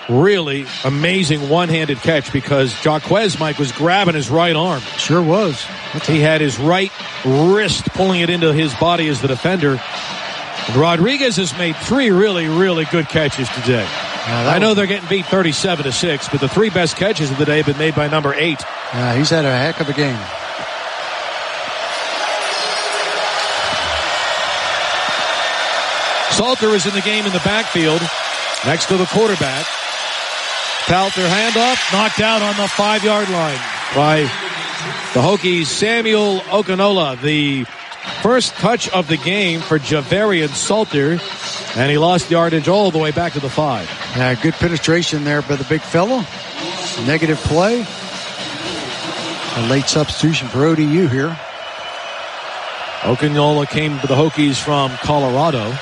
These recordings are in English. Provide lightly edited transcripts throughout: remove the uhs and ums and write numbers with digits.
really amazing one-handed catch because Jaquez, Mike, was grabbing his right arm. Sure was. He had his right wrist pulling it into his body as the defender. And Rodriguez has made 3 really, really good catches today. I know they're getting beat 37-6, but the 3 best catches of the day have been made by number 8. He's had a heck of a game. Salter is in the game in the backfield next to the quarterback. Palter handoff, knocked out on the 5-yard line by the Hokies' Samuel Okinola. The first touch of the game for Javarian Salter, and he lost yardage all the way back to the 5. Good penetration there by the big fella. Negative play. A late substitution for ODU here. Okinola came to the Hokies from Colorado.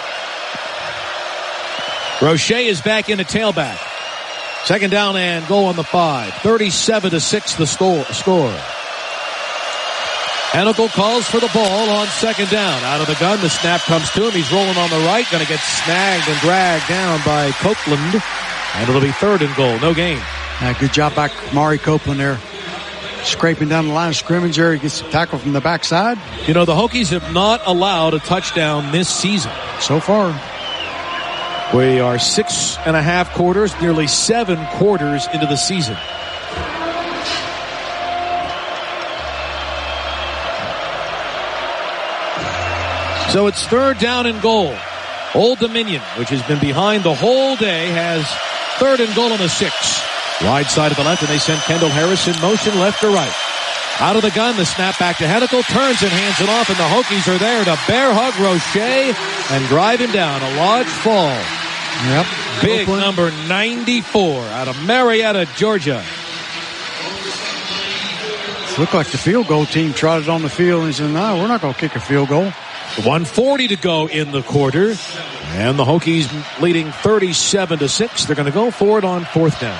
Roche is back in the tailback. Second down and goal on the 5. 37-6 the score. Hennikel calls for the ball on second down. Out of the gun, the snap comes to him. He's rolling on the right. Going to get snagged and dragged down by Copeland. And it'll be third and goal. No gain. Good job by Mari Copeland there. Scraping down the line of scrimmage there. He gets the tackle from the backside. You know, the Hokies have not allowed a touchdown this season. So far. We are 6.5 quarters, nearly 7 quarters into the season. So it's third down and goal. Old Dominion, which has been behind the whole day, has third and goal on the 6. Wide side of the left, and they send Kendall Harris in motion left to right. Out of the gun, the snap back to Hennikel, turns and hands it off, and the Hokies are there to bear hug Roche and drive him down. A large fall. Yep. Big number 94 out of Marietta, Georgia. Looked like the field goal team trotted on the field and said, no, we're not going to kick a field goal. 1:40 to go in the quarter. And the Hokies leading 37-6. They're going to go for it on fourth down.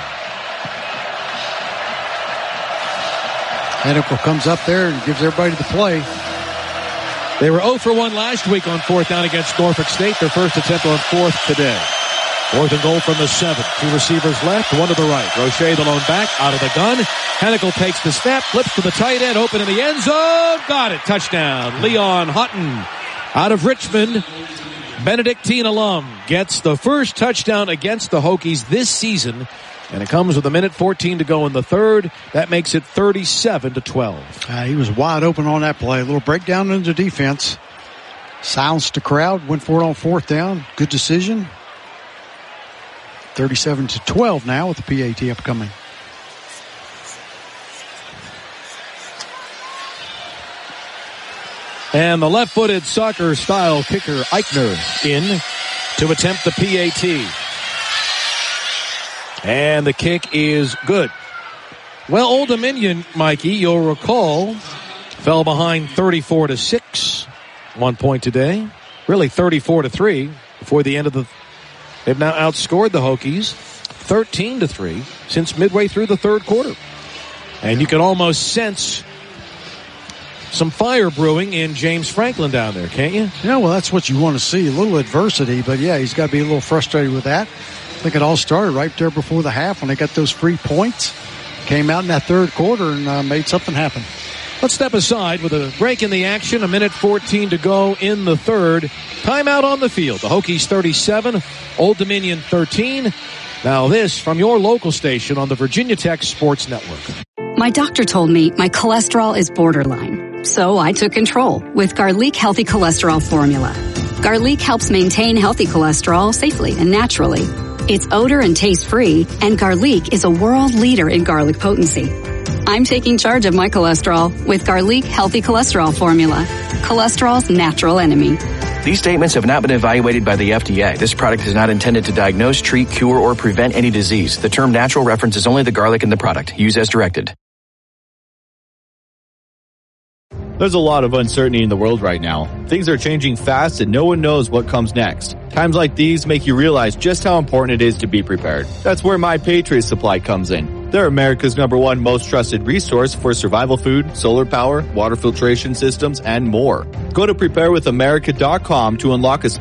Hennikel comes up there and gives everybody the play. They were 0 for 1 last week on fourth down against Norfolk State. Their first attempt on fourth today. Fourth and goal from the 7. 2 receivers left, 1 to the right. Roche, the lone back, out of the gun. Hennikel takes the snap, flips to the tight end, open in the end zone. Got it. Touchdown. Leon Houghton out of Richmond. Benedictine alum gets the first touchdown against the Hokies this season. And it comes with 1:14 to go in the third. That makes it 37-12. He was wide open on that play. A little breakdown in the defense. Silenced the crowd. Went for it on fourth down. Good decision. 37-12 now with the PAT upcoming. And the left-footed soccer-style kicker Eichner in to attempt the PAT. And the kick is good. Well, Old Dominion, Mikey, you'll recall, fell behind 34-6 1 point today. Really 34-3 before the end of the... They've now outscored the Hokies 13-3 since midway through the third quarter. And you can almost sense some fire brewing in James Franklin down there, can't you? Yeah, well, that's what you want to see. A little adversity, but yeah, he's got to be a little frustrated with that. I think it all started right there before the half when they got those free points. Came out in that third quarter and made something happen. Let's step aside with a break in the action. 1:14 to go in the third. Timeout on the field. The Hokies 37, Old Dominion 13. Now this from your local station on the Virginia Tech Sports Network. My doctor told me my cholesterol is borderline. So I took control with Garlic Healthy Cholesterol Formula. Garlic helps maintain healthy cholesterol safely and naturally. It's odor and taste free, and Garlic is a world leader in garlic potency. I'm taking charge of my cholesterol with Garlic Healthy Cholesterol Formula. Cholesterol's natural enemy. These statements have not been evaluated by the FDA. This product is not intended to diagnose, treat, cure, or prevent any disease. The term natural references only the garlic in the product. Use as directed. There's a lot of uncertainty in the world right now. Things are changing fast and no one knows what comes next. Times like these make you realize just how important it is to be prepared. That's where My Patriot Supply comes in. They're America's #1 most trusted resource for survival food, solar power, water filtration systems, and more. Go to preparewithamerica.com to unlock a